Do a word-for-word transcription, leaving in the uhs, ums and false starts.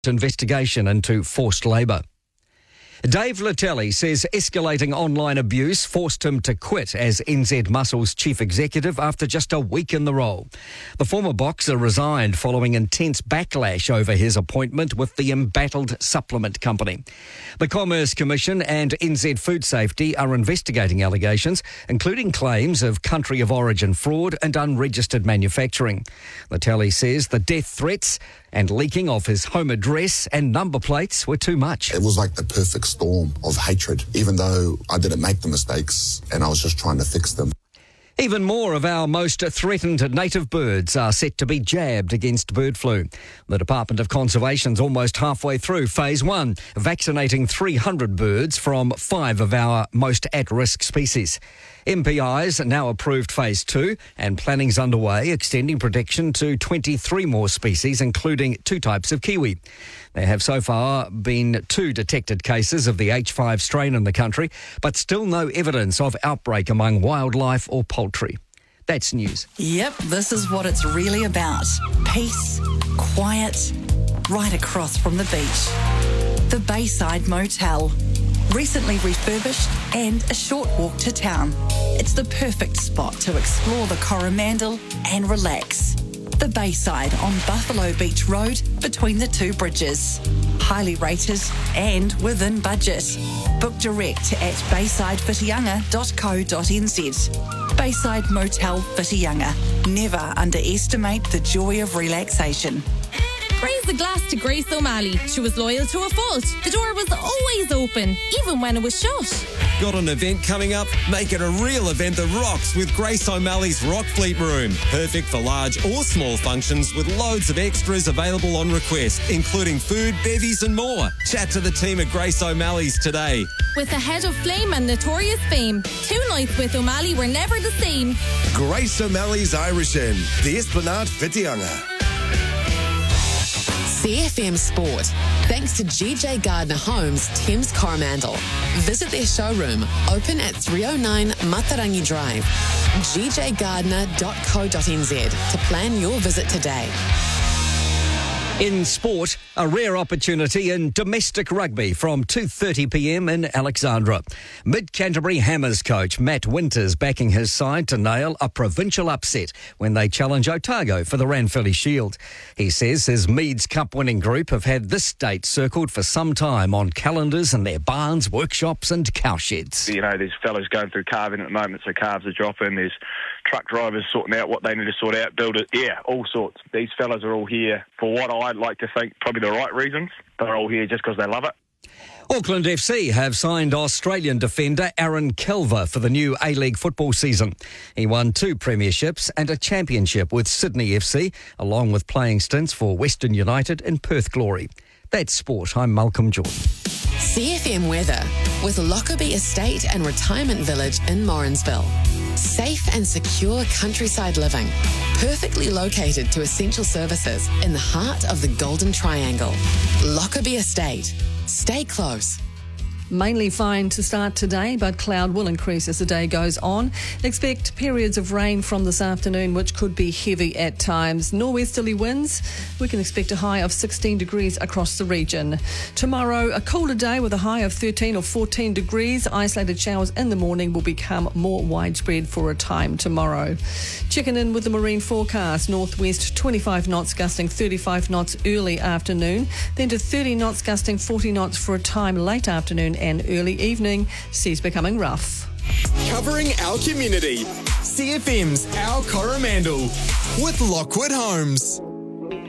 investigation into forced labour. Dave Latelli says escalating online abuse forced him to quit as N Z Muscle's chief executive after just a week in the role. The former boxer resigned following intense backlash over his appointment with the embattled supplement company. The Commerce Commission and N Z Food Safety are investigating allegations, including claims of country of origin fraud and unregistered manufacturing. Latelli says the death threats and leaking of his home address and number plates were too much. It was like the perfect storm of hatred, even though I didn't make the mistakes and I was just trying to fix them. Even more of our most threatened native birds are set to be jabbed against bird flu. The Department of Conservation's almost halfway through phase one, vaccinating three hundred birds from five of our most at-risk species. M P I's now approved phase two and planning's underway, extending protection to twenty-three more species, including two types of kiwi. There have so far been two detected cases of the H five strain in the country, but still no evidence of outbreak among wildlife or poultry. That's news. Yep, this is what it's really about. Peace, quiet, right across from the beach. The Bayside Motel. Recently refurbished and a short walk to town. It's the perfect spot to explore the Coromandel and relax. The Bayside on Buffalo Beach Road between the two bridges. Highly rated and within budget. Book direct at bayside whitianga dot co dot n z. Bayside Motel Whitianga. Never underestimate the joy of relaxation. Raise the glass to Grace O'Malley. She was loyal to a fault. The door was always open, even when it was shut. Got an event coming up? Make it a real event that rocks with Grace O'Malley's Rock Fleet Room. Perfect for large or small functions with loads of extras available on request, including food, bevies and more. Chat to the team at Grace O'Malley's today. With a head of flame and notorious fame, two nights with O'Malley were never the same. Grace O'Malley's Irish Inn, the Esplanade Whitianga. C F M Sport. Thanks to G J Gardner Homes, Thames Coromandel. Visit their showroom, open at three oh nine Matarangi Drive. g j gardner dot co dot n z to plan your visit today. In sport, a rare opportunity in domestic rugby from two thirty p m in Alexandra. Mid-Canterbury Hammers coach Matt Winters backing his side to nail a provincial upset when they challenge Otago for the Ranfurly Shield. He says his Meads Cup winning group have had this date circled for some time on calendars in their barns, workshops and cowsheds. You know, there's fellows going through calving at the moment, so calves are dropping. There's truck drivers sorting out what they need to sort out, build it. Yeah, all sorts. These fellas are all here for what I'd like to think probably the right reasons. They're all here just because they love it. Auckland F C have signed Australian defender Aaron Kelver for the new A-League football season. He won two premierships and a championship with Sydney F C, along with playing stints for Western United and Perth Glory. That's sport. I'm Malcolm Jordan. C F M weather with Lockerbie Estate and Retirement Village in Morrinsville. Safe and secure countryside living, perfectly located to essential services in the heart of the Golden Triangle. Lockerbie Estate. Stay close. Mainly fine to start today, but cloud will increase as the day goes on. Expect periods of rain from this afternoon, which could be heavy at times. Norwesterly winds. We can expect a high of sixteen degrees across the region. Tomorrow, a cooler day with a high of thirteen or fourteen degrees. Isolated showers in the morning will become more widespread for a time tomorrow. Checking in with the marine forecast. Northwest twenty-five knots, gusting thirty-five knots early afternoon. Then to thirty knots, gusting forty knots for a time late afternoon and early evening. Seas becoming rough. Covering our community. C F M's Our Coromandel with Lockwood Homes.